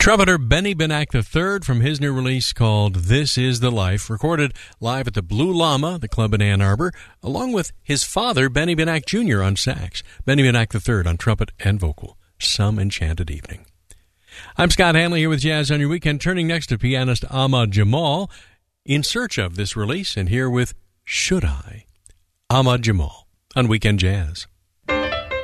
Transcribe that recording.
Trumpeter Benny Benack III from his new release called This Is the Life, recorded live at the Blue Llama, the club in Ann Arbor, along with his father, Benny Benack Jr. on sax, Benny Benack III on trumpet and vocal. Some enchanted evening. I'm Scott Hanley here with Jazz on Your Weekend, turning next to pianist Ahmad Jamal in search of this release, and here with Should I? Ahmad Jamal on Weekend Jazz.